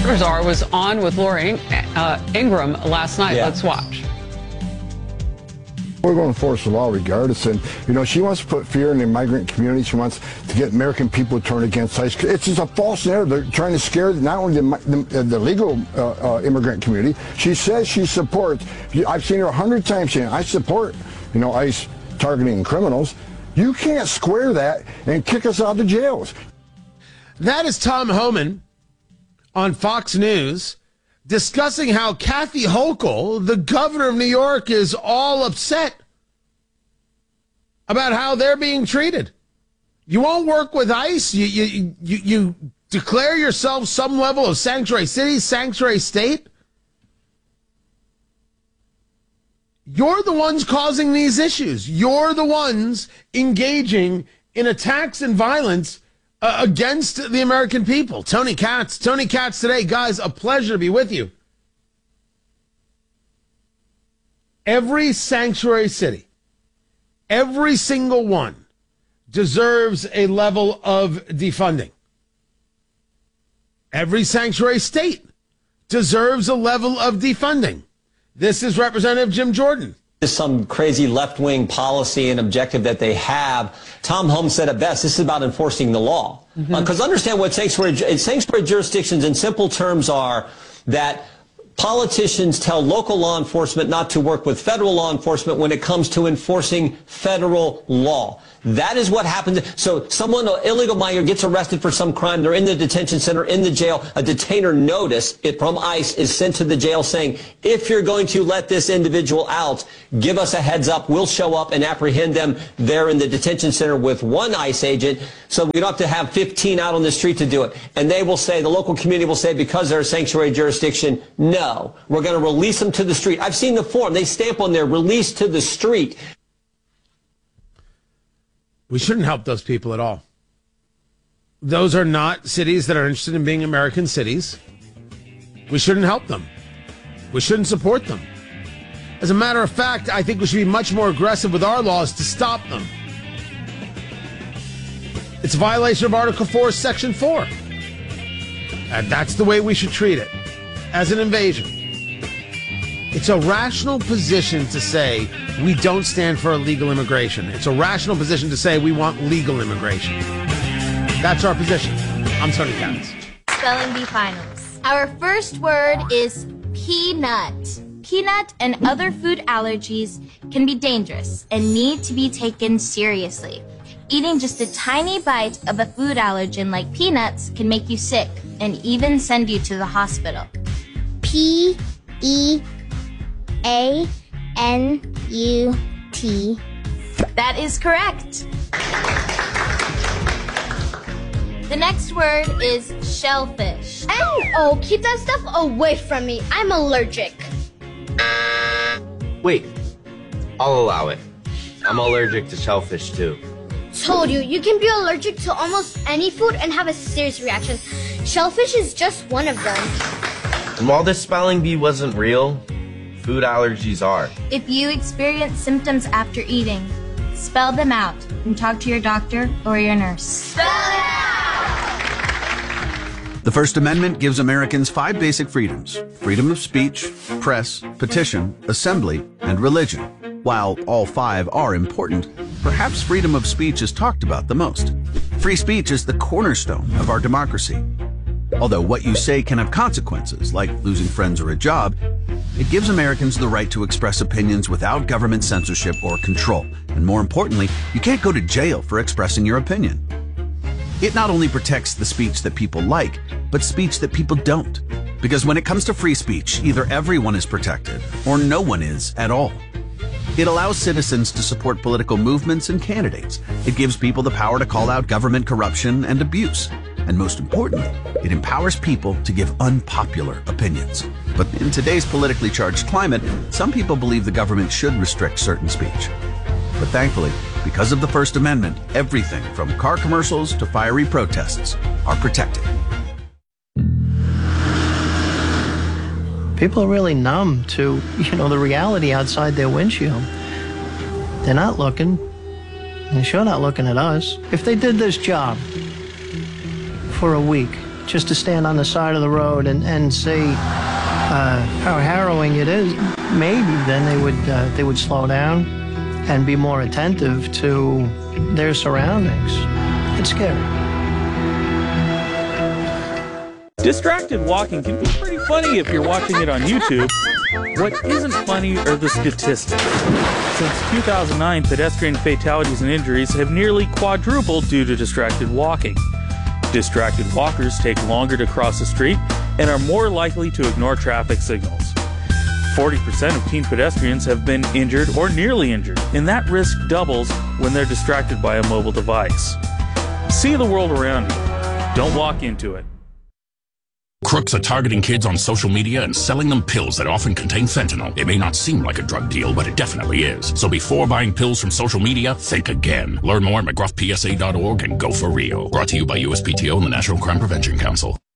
Czar was on with Laura Ingraham last night. Yeah. Let's watch. We're going to enforce the law regardless. And, you know, she wants to put fear in the migrant community. She wants to get American people to turn against ICE. It's just a false narrative. They're trying to scare not only the legal immigrant community. She says she supports. I've seen her 100 times saying, I support, you know, ICE targeting criminals. You can't square that and kick us out of jails. That is Tom Homan on Fox News discussing how Kathy Hochul, the governor of New York, is all upset about how they're being treated. You won't work with ICE. You declare yourself some level of sanctuary city, sanctuary state. You're the ones causing these issues. You're the ones engaging in attacks and violence against the American people. Tony Katz today. Guys, a pleasure to be with you. Every sanctuary city, every single one, deserves a level of defunding. Every sanctuary state deserves a level of defunding. This is Representative Jim Jordan. Some crazy left-wing policy and objective that they have. Tom Holmes said it best. This is about enforcing the law. Because understand what sanctuary jurisdictions in simple terms are that politicians tell local law enforcement not to work with federal law enforcement when it comes to enforcing federal law. That is what happens. So someone, an illegal migrant, gets arrested for some crime. They're in the detention center, in the jail. A detainer notice from ICE is sent to the jail saying, if you're going to let this individual out, give us a heads up. We'll show up and apprehend them there in the detention center with one ICE agent. So we don't have to have 15 out on the street to do it. And they will say, the local community will say, because they're a sanctuary jurisdiction, no, we're going to release them to the street. I've seen the form. They stamp on there, release to the street. We shouldn't help those people at all. Those are not cities that are interested in being American cities. We shouldn't help them. We shouldn't support them. As a matter of fact, I think we should be much more aggressive with our laws to stop them. It's a violation of Article 4, Section 4. And that's the way we should treat it, as an invasion. It's a rational position to say we don't stand for illegal immigration. It's a rational position to say we want legal immigration. That's our position. I'm Tony Katz. Spelling Bee Finals. Our first word is peanut. Peanut and other food allergies can be dangerous and need to be taken seriously. Eating just a tiny bite of a food allergen like peanuts can make you sick and even send you to the hospital. P-E-A-N-U-T. That is correct. The next word is shellfish. Oh, keep that stuff away from me. I'm allergic. Wait, I'll allow it. I'm allergic to shellfish too. Told you, you can be allergic to almost any food and have a serious reaction. Shellfish is just one of them. And while this spelling bee wasn't real, food allergies are. If you experience symptoms after eating, spell them out and talk to your doctor or your nurse. Spell it out! The First Amendment gives Americans 5 basic freedoms: freedom of speech, press, petition, assembly, and religion. While all 5 are important, perhaps freedom of speech is talked about the most. Free speech is the cornerstone of our democracy. Although what you say can have consequences, like losing friends or a job, it gives Americans the right to express opinions without government censorship or control. And more importantly, you can't go to jail for expressing your opinion. It not only protects the speech that people like, but speech that people don't. Because when it comes to free speech, either everyone is protected or no one is at all. It allows citizens to support political movements and candidates. It gives people the power to call out government corruption and abuse. And most importantly, it empowers people to give unpopular opinions. But in today's politically charged climate, some people believe the government should restrict certain speech. But thankfully, because of the First Amendment, everything from car commercials to fiery protests are protected. People are really numb to, the reality outside their windshield. They're not looking. They're sure not looking at us. If they did this job for a week, just to stand on the side of the road and see how harrowing it is, maybe then they would slow down and be more attentive to their surroundings. It's scary. Distracted walking can be pretty funny if you're watching it on YouTube. What isn't funny are the statistics. Since 2009, pedestrian fatalities and injuries have nearly quadrupled due to distracted walking. Distracted walkers take longer to cross the street and are more likely to ignore traffic signals. 40% of teen pedestrians have been injured or nearly injured, and that risk doubles when they're distracted by a mobile device. See the world around you. Don't walk into it. Crooks are targeting kids on social media and selling them pills that often contain fentanyl. It may not seem like a drug deal, but it definitely is. So before buying pills from social media, think again. Learn more at mcgruffpsa.org and go for real. Brought to you by USPTO and the National Crime Prevention Council.